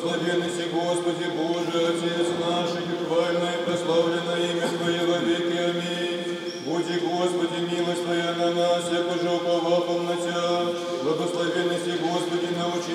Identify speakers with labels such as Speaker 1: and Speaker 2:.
Speaker 1: Благословенный си, Господи Боже, Отец наш, и хвально и прославлено имя Твое во веки. Аминь. Буди, Господи, милость Твоя на нас, яко же уповал на Тя. Благословенный си, Господи, научи